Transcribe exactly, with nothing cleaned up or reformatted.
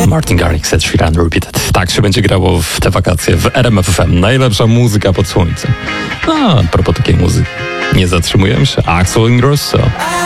Martin Garrix, Ed Sheeran, Repeated. Tak się będzie grało w te wakacje w R M F F M. Najlepsza muzyka pod słońcem. A, a propos takiej muzyki. Nie zatrzymujemy się. Axel Ingrosso.